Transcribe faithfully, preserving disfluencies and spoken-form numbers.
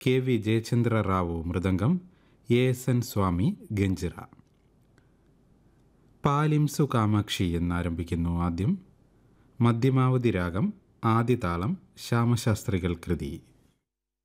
K V Jayachandra Rao mridangam, A S N സ്വാമി ഗഞ്ചിറ. പാലിംസു കാമാക്ഷി എന്നാരംഭിക്കുന്നു ആദ്യം. മധ്യമാവധി രാഗം, ആദിതാളം, ശ്യാമശാസ്ത്രികൾ കൃതി.